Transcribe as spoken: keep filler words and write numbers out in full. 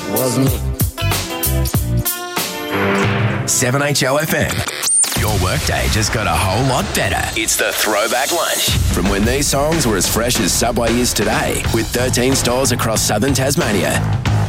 Was me. seven H O F M. Your workday just got a whole lot better. It's the Throwback Lunch. From when these songs were as fresh as Subway is today, with thirteen stores across southern Tasmania.